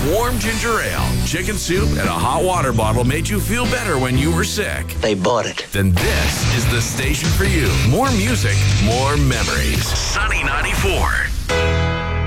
warm ginger ale, chicken soup, and a hot water bottle made you feel better when you were sick, They bought it. then this is the station for you. More music, more memories. Sunny 94.